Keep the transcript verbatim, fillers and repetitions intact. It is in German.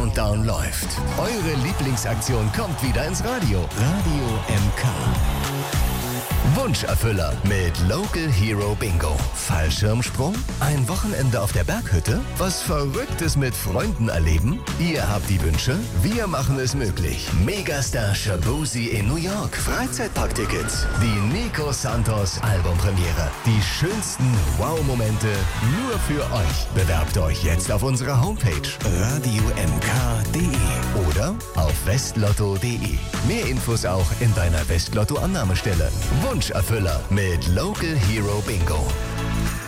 Countdown läuft. Eure Lieblingsaktion kommt wieder ins Radio. Radio M K. Wunscherfüller mit Local Hero Bingo. Fallschirmsprung? Ein Wochenende auf der Berghütte? Was Verrücktes mit Freunden erleben? Ihr habt die Wünsche? Wir machen es möglich. Megastar Shaboozey in New York. Freizeitparktickets. Die Nico Santos Albumpremiere. Die schönsten Wow-Momente nur für euch. Bewerbt euch jetzt auf unserer Homepage radio m k punkt d e oder auf westlotto punkt d e. Mehr Infos auch in deiner Westlotto-Annahmestelle. Wunscherfüller mit Local Hero Bingo.